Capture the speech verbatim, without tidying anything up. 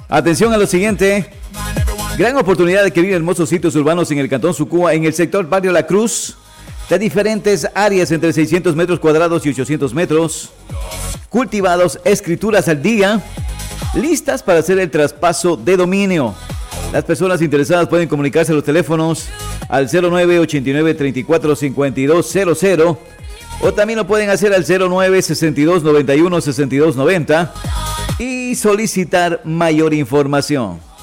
Atención a lo siguiente. Gran oportunidad de adquirir hermosos sitios urbanos en el Cantón Sucúa, en el sector Barrio La Cruz, de diferentes áreas entre seiscientos metros cuadrados y ochocientos metros, cultivados, escrituras al día, listas para hacer el traspaso de dominio. Las personas interesadas pueden comunicarse a los teléfonos al cero nueve ochenta y nueve treinta y cuatro cincuenta y dos cero cero o también lo pueden hacer al cero nueve sesenta y dos noventa y uno sesenta y dos noventa y solicitar mayor información.